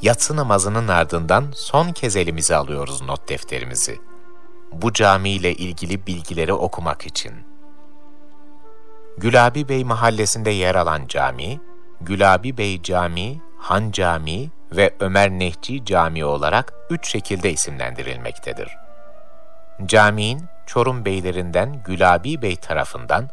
Yatsı namazının ardından son kez elimize alıyoruz not defterimizi. Bu camiyle ilgili bilgileri okumak için. Gülabi Bey mahallesinde yer alan cami, Gülabi Bey Camii, Han Camii ve Ömer Nehci Camii olarak 3 şekilde isimlendirilmektedir. Caminin Çorum beylerinden Gülabi Bey tarafından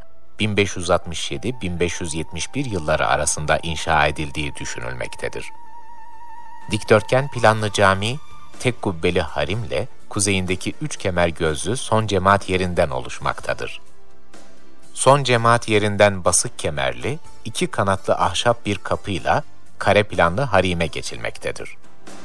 1567-1571 yılları arasında inşa edildiği düşünülmektedir. Dikdörtgen planlı cami, tek kubbeli harimle kuzeyindeki 3 kemer gözlü son cemaat yerinden oluşmaktadır. Son cemaat yerinden basık kemerli, 2 kanatlı ahşap bir kapıyla kare planlı harime geçilmektedir.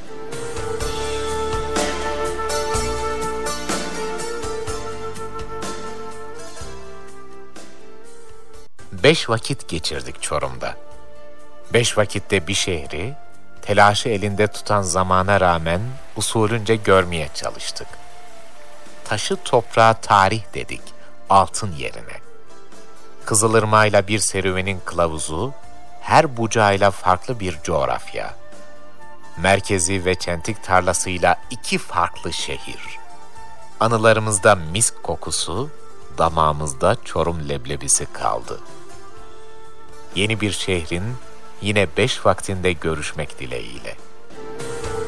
Beş vakit geçirdik Çorum'da. 5 vakitte bir şehri, telaşı elinde tutan zamana rağmen usulünce görmeye çalıştık. Taşı toprağa tarih dedik, altın yerine. Kızılırmağıyla bir serüvenin kılavuzu, her bucağıyla farklı bir coğrafya. Merkezi ve çentik tarlasıyla 2 farklı şehir. Anılarımızda misk kokusu, damağımızda Çorum leblebisi kaldı. Yeni bir şehrin yine 5 vaktinde görüşmek dileğiyle.